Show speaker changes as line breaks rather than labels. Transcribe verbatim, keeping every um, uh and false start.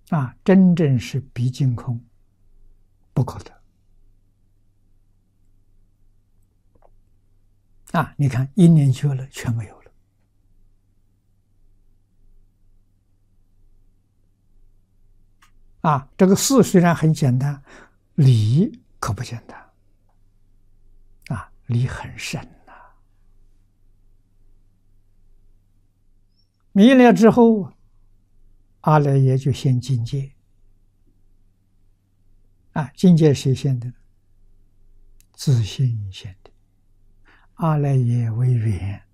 啊，真正是毕竟空，不可得。啊，你看一念觉了，全没有了。啊，这个事虽然很简单，理可不简单。啊，理很深呐。迷了之后，阿赖耶就现境界。啊，境界谁现的？自性现的。阿赖耶为缘，